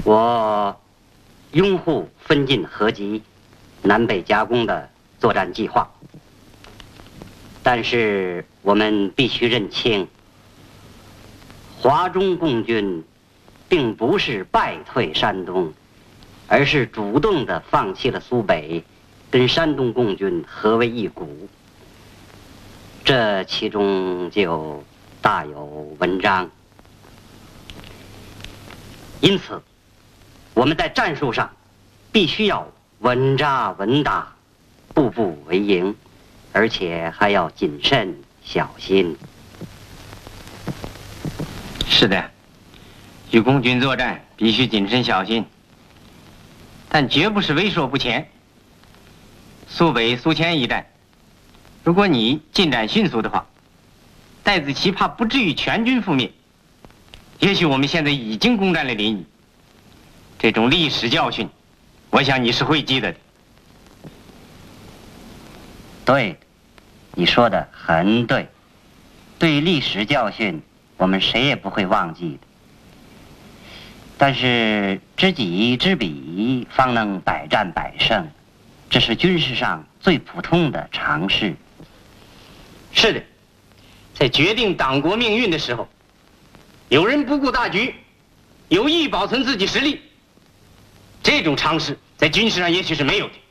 我拥护分进合击、南北夹攻的作战计划，但是我们必须认清，华中共军并不是败退山东，而是主动地放弃了苏北，跟山东共军合为一股。这其中就大有文章。因此，我们在战术上必须要稳扎稳打，步步为营，而且还要谨慎小心。 是的，与共军作战必须谨慎小心，但绝不是畏缩不前。苏北、苏黔一带，如果你进展迅速的话，戴子奇怕不至于全军覆灭。也许我们现在已经攻占了临沂，这种历史教训，我想你是会记得的。 对，你说的很对。对历史教训，我们谁也不会忘记的。但是知己知彼，方能百战百胜，这是军事上最普通的常识。 是的，在决定党国命运的时候，有人不顾大局，有意保存自己实力，这种常识在军事上也许是没有的。